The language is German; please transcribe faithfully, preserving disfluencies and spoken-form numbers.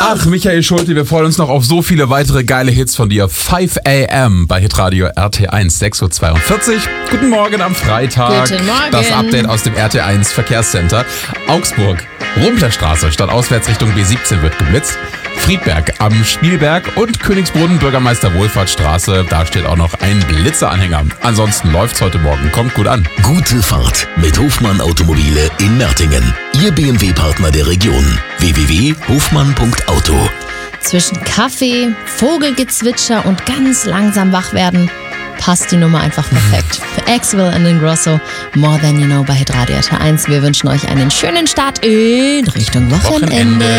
Ach, Michael Schulte, wir freuen uns noch auf so viele weitere geile Hits von dir. fünf a m bei Hitradio R T eins, sechs Uhr zweiundvierzig. Guten Morgen am Freitag. Guten Morgen. Das Update aus dem R T eins Verkehrscenter. Augsburg, Rumplerstraße, statt auswärts Richtung B siebzehn wird geblitzt. Friedberg am Spielberg und Königsbrunn, Bürgermeister Wohlfahrtsstraße. Da steht auch noch ein Blitzeranhänger. Ansonsten läuft's heute Morgen. Kommt gut an. Gute Fahrt mit Hofmann Automobile in Mertingen. Ihr B M W-Partner der Region. w w w punkt hofmann punkt auto. Zwischen Kaffee, Vogelgezwitscher und ganz langsam wach werden passt die Nummer einfach perfekt. Für Axwell and Ingrosso, More Than You Know bei Hitradio R T eins. Wir wünschen euch einen schönen Start in Richtung Wochenende. Wochenende.